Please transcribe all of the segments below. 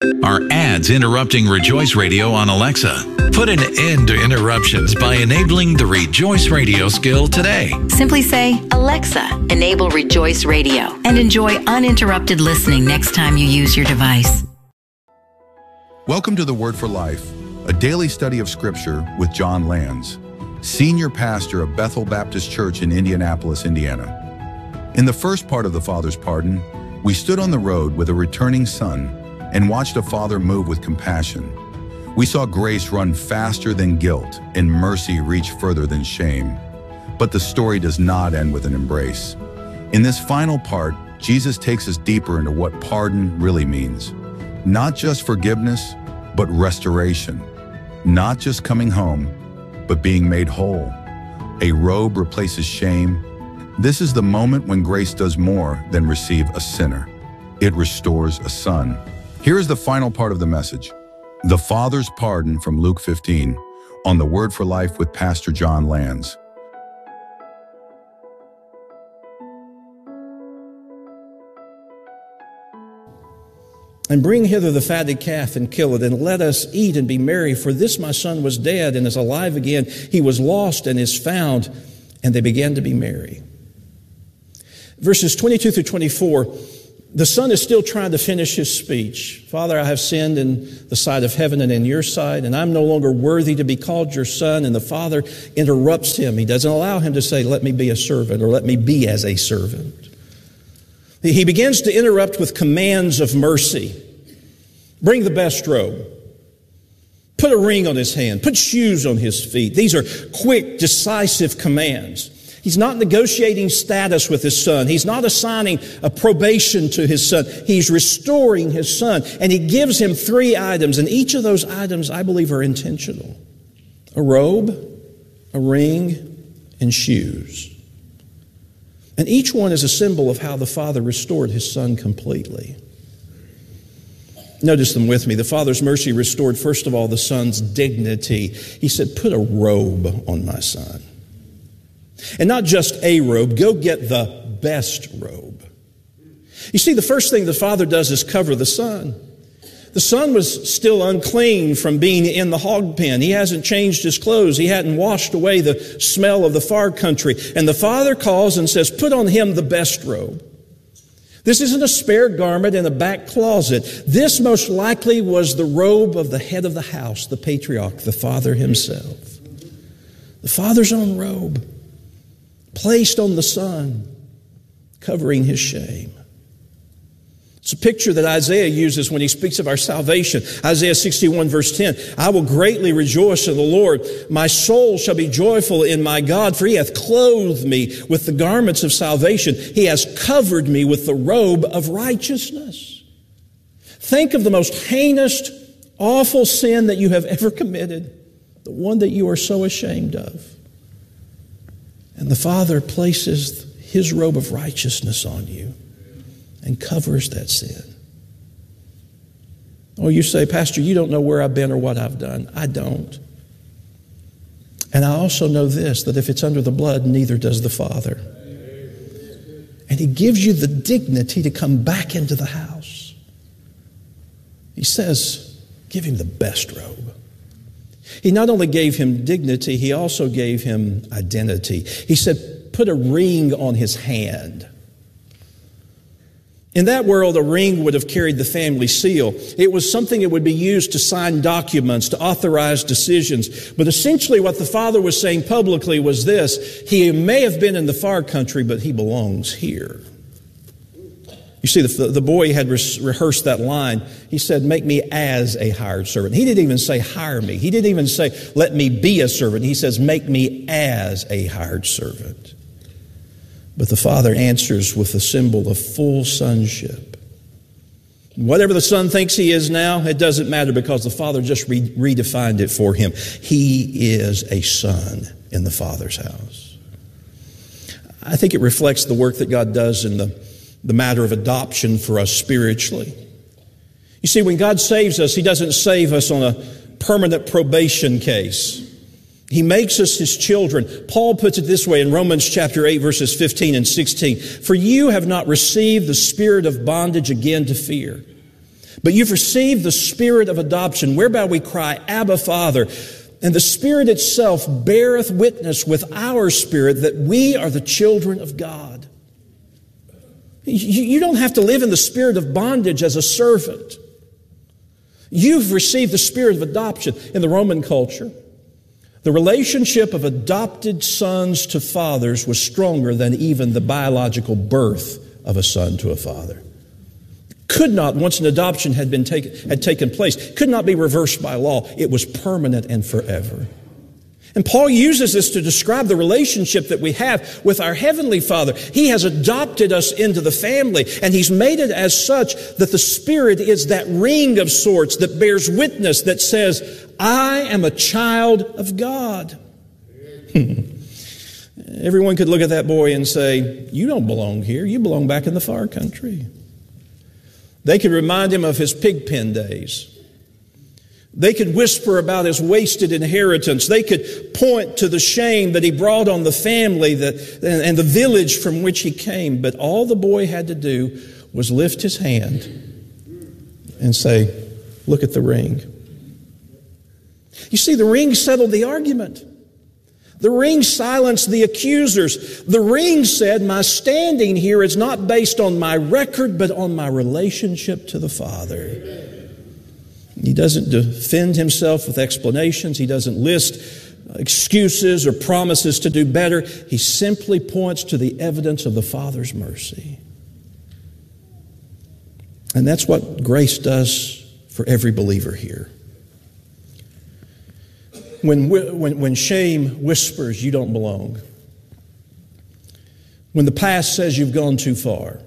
Are ads interrupting Rejoice Radio on Alexa? Put an end to interruptions by enabling the Rejoice Radio skill today. Simply say, Alexa, enable Rejoice Radio, and enjoy uninterrupted listening next time you use your device. Welcome to the Word for Life, a daily study of Scripture with John Lands, Senior Pastor of Bethel Baptist Church in Indianapolis, Indiana. In the first part of the Father's Pardon, we stood on the road with a returning son and watched a father move with compassion. We saw grace run faster than guilt and mercy reach further than shame. But the story does not end with an embrace. In this final part, Jesus takes us deeper into what pardon really means. Not just forgiveness, but restoration. Not just coming home, but being made whole. A robe replaces shame. This is the moment when grace does more than receive a sinner. It restores a son. Here is the final part of the message. The Father's Pardon from Luke 15 on the Word for Life with Pastor John Lands. And bring hither the fatted calf and kill it, and let us eat and be merry. For this my son was dead and is alive again. He was lost and is found. And they began to be merry. Verses 22 through 24, the son is still trying to finish his speech. Father, I have sinned in the sight of heaven and in your sight, and I'm no longer worthy to be called your son. And the father interrupts him. He doesn't allow him to say, let me be a servant, or let me be as a servant. He begins to interrupt with commands of mercy. Bring the best robe. Put a ring on his hand. Put shoes on his feet. These are quick, decisive commands. He's not negotiating status with his son. He's not assigning a probation to his son. He's restoring his son. And he gives him 3 items. And each of those items, I believe, are intentional. A robe, a ring, and shoes. And each one is a symbol of how the Father restored his son completely. Notice them with me. The Father's mercy restored, first of all, the son's dignity. He said, put a robe on my son. And not just a robe, go get the best robe. You see, the first thing the Father does is cover the son. The son was still unclean from being in the hog pen. He hasn't changed his clothes. He hadn't washed away the smell of the far country. And the Father calls and says, put on him the best robe. This isn't a spare garment in a back closet. This most likely was the robe of the head of the house, the patriarch, the father himself. The Father's own robe, placed on the son, covering his shame. It's a picture that Isaiah uses when he speaks of our salvation. Isaiah 61 verse 10, I will greatly rejoice in the Lord. My soul shall be joyful in my God, for he hath clothed me with the garments of salvation. He has covered me with the robe of righteousness. Think of the most heinous, awful sin that you have ever committed, the one that you are so ashamed of. And the Father places his robe of righteousness on you and covers that sin. Oh, you say, Pastor, you don't know where I've been or what I've done. I don't. And I also know this, that if it's under the blood, neither does the Father. And he gives you the dignity to come back into the house. He says, give him the best robe. He not only gave him dignity, he also gave him identity. He said, put a ring on his hand. In that world, a ring would have carried the family seal. It was something that would be used to sign documents, to authorize decisions. But essentially what the Father was saying publicly was this: he may have been in the far country, but he belongs here. You see, the boy had rehearsed that line. He said, make me as a hired servant. He didn't even say, hire me. He didn't even say, let me be a servant. He says, make me as a hired servant. But the Father answers with the symbol of full sonship. Whatever the Son thinks he is now, it doesn't matter, because the Father just redefined it for him. He is a son in the Father's house. I think it reflects the work that God does in the matter of adoption for us spiritually. You see, when God saves us, he doesn't save us on a permanent probation case. He makes us his children. Paul puts it this way in Romans chapter 8, verses 15 and 16. For you have not received the spirit of bondage again to fear, But you've received the Spirit of adoption, whereby we cry, Abba, Father. And the Spirit itself beareth witness with our spirit that we are the children of God. You don't have to live in the spirit of bondage as a servant. You've received the spirit of adoption. In the Roman culture, the relationship of adopted sons to fathers was stronger than even the biological birth of a son to a father. Could not, once an adoption had taken place, could not be reversed by law. It was permanent and forever. And Paul uses this to describe the relationship that we have with our Heavenly Father. He has adopted us into the family, and He's made it as such that the Spirit is that ring of sorts that bears witness, that says, I am a child of God. Everyone could look at that boy and say, you don't belong here. You belong back in the far country. They could remind him of his pig pen days. They could whisper about his wasted inheritance. They could point to the shame that he brought on the family and the village from which he came. But all the boy had to do was lift his hand and say, look at the ring. You see, the ring settled the argument. The ring silenced the accusers. The ring said, my standing here is not based on my record, but on my relationship to the Father. He doesn't defend himself with explanations. He doesn't list excuses or promises to do better. He simply points to the evidence of the Father's mercy. And that's what grace does for every believer here. When shame whispers you don't belong, when the past says you've gone too far,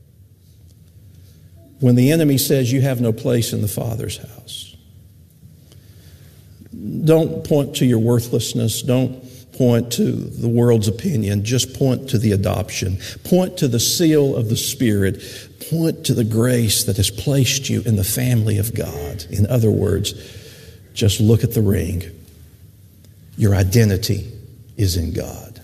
when the enemy says you have no place in the Father's house, don't point to your worthlessness. Don't point to the world's opinion. Just point to the adoption. Point to the seal of the Spirit. Point to the grace that has placed you in the family of God. In other words, just look at the ring. Your identity is in God.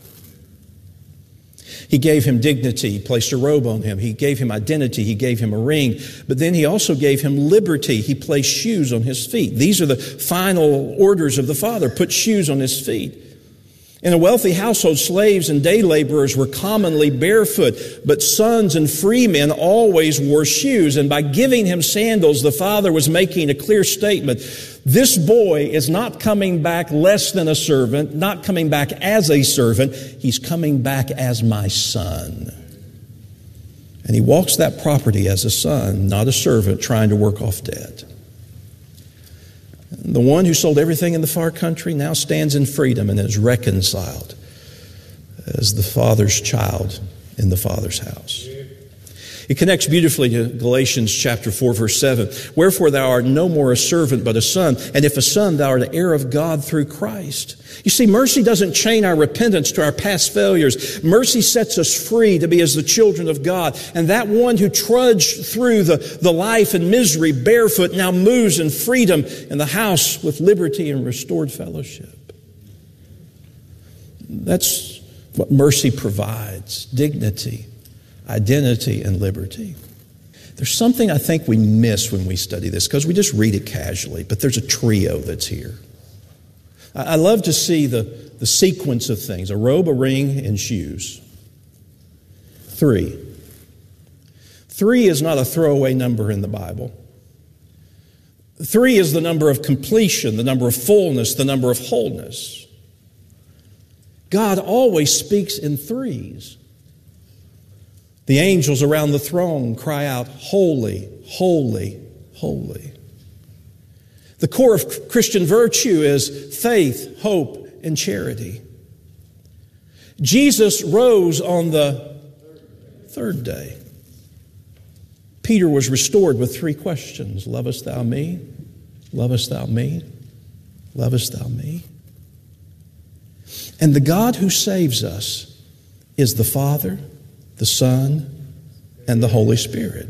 He gave him dignity. He placed a robe on him. He gave him identity. He gave him a ring. But then he also gave him liberty. He placed shoes on his feet. These are the final orders of the Father. Put shoes on his feet. In a wealthy household, slaves and day laborers were commonly barefoot, but sons and free men always wore shoes. And by giving him sandals, the Father was making a clear statement. This boy is not coming back less than a servant, not coming back as a servant. He's coming back as my son. And he walks that property as a son, not a servant trying to work off debt. The one who sold everything in the far country now stands in freedom and is reconciled as the Father's child in the Father's house. It connects beautifully to Galatians chapter 4, verse 7. Wherefore thou art no more a servant, but a son. And if a son, thou art an heir of God through Christ. You see, mercy doesn't chain our repentance to our past failures. Mercy sets us free to be as the children of God. And that one who trudged through the life and misery barefoot now moves in freedom in the house with liberty and restored fellowship. That's what mercy provides: dignity, identity, and liberty. There's something I think we miss when we study this because we just read it casually, but there's a trio that's here. I love to see the sequence of things: a robe, a ring, and shoes. 3. 3 is not a throwaway number in the Bible. 3 is the number of completion, the number of fullness, the number of wholeness. God always speaks in threes. The angels around the throne cry out, holy, holy, holy. The core of Christian virtue is faith, hope, and charity. Jesus rose on the third day. Peter was restored with 3 questions. Lovest thou me? Lovest thou me? Lovest thou me? And the God who saves us is the Father, the Son, and the Holy Spirit.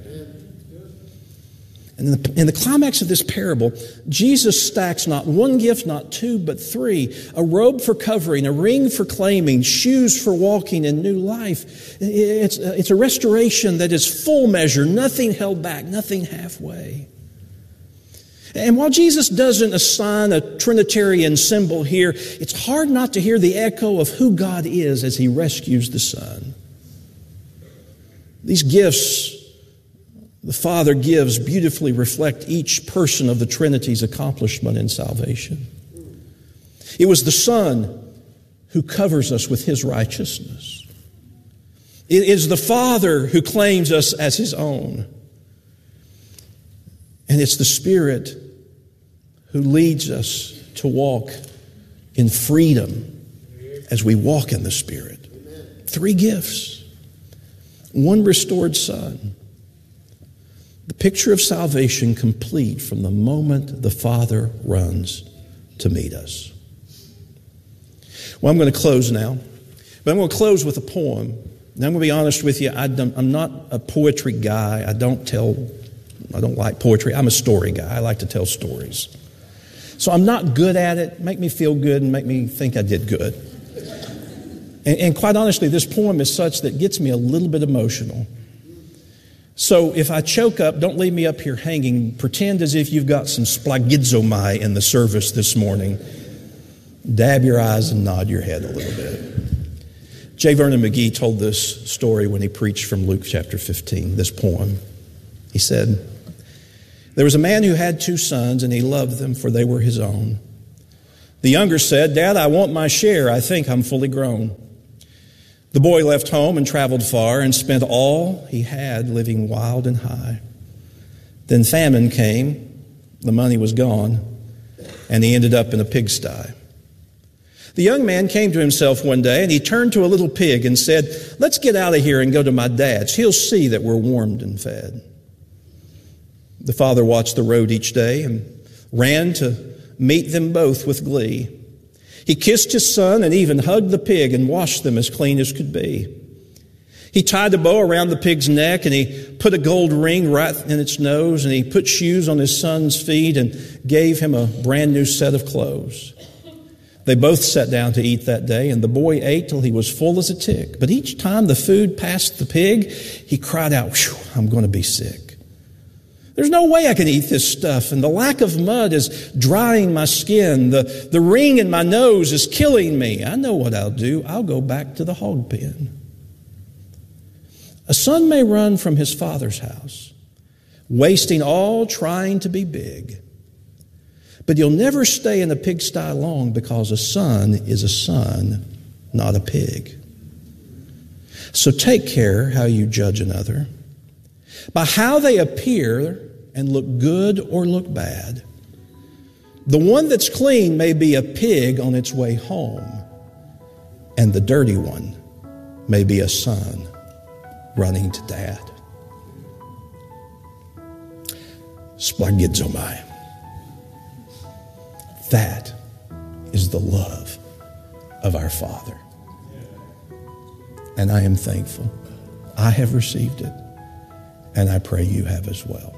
And in the climax of this parable, Jesus stacks not 1 gift, not 2, but 3. A robe for covering, a ring for claiming, shoes for walking in new life. It's a restoration that is full measure, nothing held back, nothing halfway. And while Jesus doesn't assign a Trinitarian symbol here, it's hard not to hear the echo of who God is as he rescues the Son. These gifts the Father gives beautifully reflect each person of the Trinity's accomplishment in salvation. It was the Son who covers us with his righteousness. It is the Father who claims us as his own. And it's the Spirit who leads us to walk in freedom as we walk in the Spirit. 3 gifts. 1 restored Son. The picture of salvation complete from the moment the Father runs to meet us. Well, I'm going to close now. But I'm going to close with a poem. And I'm going to be honest with you, I'm not a poetry guy. I don't like poetry. I'm a story guy. I like to tell stories. So I'm not good at it. Make me feel good and make me think I did good. And quite honestly, this poem is such that gets me a little bit emotional. So if I choke up, don't leave me up here hanging. Pretend as if you've got some splagizomai in the service this morning. Dab your eyes and nod your head a little bit. J. Vernon McGee told this story when he preached from Luke chapter 15, this poem. He said, "There was a man who had 2 sons, and he loved them, for they were his own. The younger said, 'Dad, I want my share. I think I'm fully grown.' The boy left home and traveled far and spent all he had living wild and high. Then famine came, the money was gone, and he ended up in a pigsty. The young man came to himself one day, and he turned to a little pig and said, 'Let's get out of here and go to my dad's. He'll see that we're warmed and fed.' The father watched the road each day and ran to meet them both with glee. He kissed his son and even hugged the pig and washed them as clean as could be. He tied a bow around the pig's neck, and he put a gold ring right in its nose, and he put shoes on his son's feet and gave him a brand new set of clothes. They both sat down to eat that day, and the boy ate till he was full as a tick. But each time the food passed the pig, he cried out, 'Whew, I'm going to be sick. There's no way I can eat this stuff, and the lack of mud is drying my skin. The ring in my nose is killing me. I know what I'll do. I'll go back to the hog pen.' A son may run from his father's house, wasting all trying to be big. But you'll never stay in a pigsty long, because a son is a son, not a pig. So take care how you judge another. By how they appear and look good or look bad. The one that's clean may be a pig on its way home, and the dirty one may be a son running to dad." Splagizomai. That is the love of our Father. And I am thankful. I have received it, and I pray you have as well.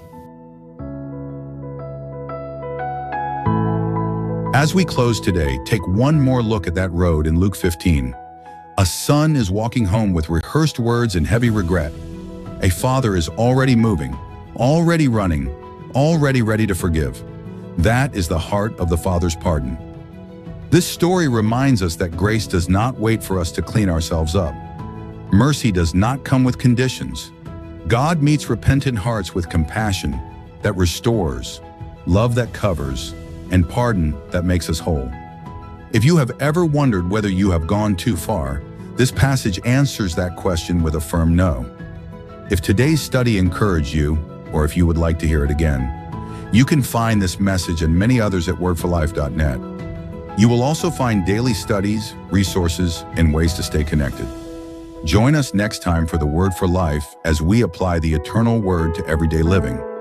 As we close today, take one more look at that road in Luke 15. A son is walking home with rehearsed words and heavy regret. A father is already moving, already running, already ready to forgive. That is the heart of the Father's pardon. This story reminds us that grace does not wait for us to clean ourselves up. Mercy does not come with conditions. God meets repentant hearts with compassion that restores, love that covers, and pardon that makes us whole. If you have ever wondered whether you have gone too far, this passage answers that question with a firm no. If today's study encouraged you, or if you would like to hear it again, you can find this message and many others at wordforlife.net. You will also find daily studies, resources, and ways to stay connected. Join us next time for the Word for Life as we apply the eternal Word to everyday living.